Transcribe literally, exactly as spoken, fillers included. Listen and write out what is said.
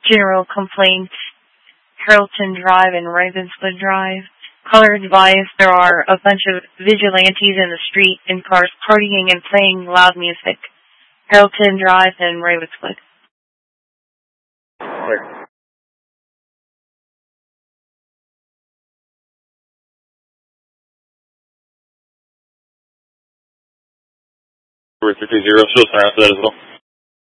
general complaint, Carrollton Drive and Ravenswood Drive. Caller advised there are a bunch of vigilantes in the street in cars partying and playing loud music. Carrollton Drive and Ravenswood. Where? three three zero, she'll sign up for that as well.